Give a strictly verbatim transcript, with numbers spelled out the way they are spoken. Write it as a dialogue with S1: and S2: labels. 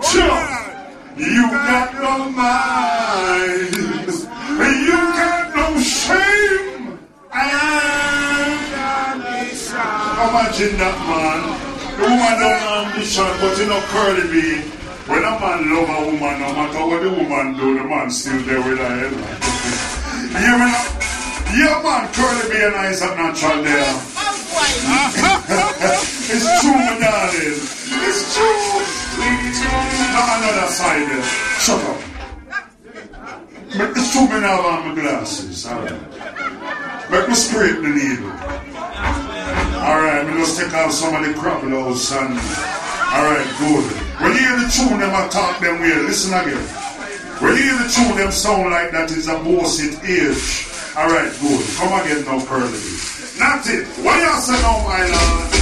S1: You got no mind. You got no shame. Imagine that, man. The woman don't have ambition, but you know curly bee. When a man love a woman, no matter what the woman do, the man still there with her. You know? Yeah, man, curly bee and I is not natural there. It's true, my darling. It's true. Not another side there. Shut up. Make me zoom in on my glasses. Alright. Make me scrape the needle. Alright, me just take out some of the crabbles and. Alright, good. When you hear the tune them I talk them way, listen again. When you hear the tune them sound like that is a bullshit age. Alright, good. Come again now, Curly. Not it. What you say now, my lord?